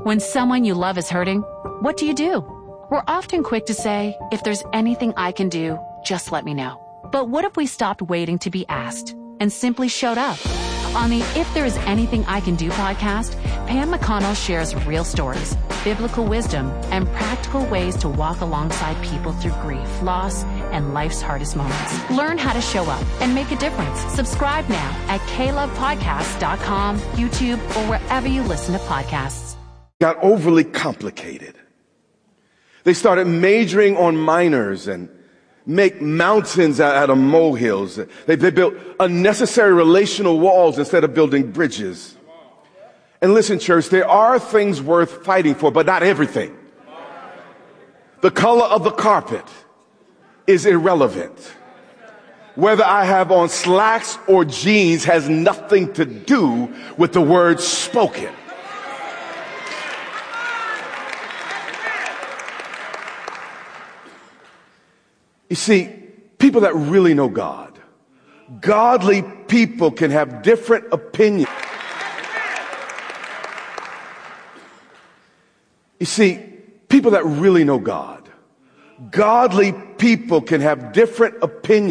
When someone you love is hurting, what do? We're often quick to say, if there's anything I can do, just let me know. But what if we stopped waiting to be asked and simply showed up? On the If There Is Anything I Can Do podcast, Pam McConnell shares real stories, biblical wisdom, and practical ways to walk alongside people through grief, loss, and life's hardest moments. Learn how to show up and make a difference. Subscribe now at klovepodcast.com, YouTube, or wherever you listen to podcasts. Got overly complicated. They started majoring on minors and make mountains out of molehills. They built unnecessary relational walls instead of building bridges. And listen, church, there are things worth fighting for, but not everything. The color of the carpet is irrelevant. Whether I have on slacks or jeans has nothing to do with the words spoken. You see, people that really know God, godly people can have different opinions. You see, people that really know God, godly people can have different opinions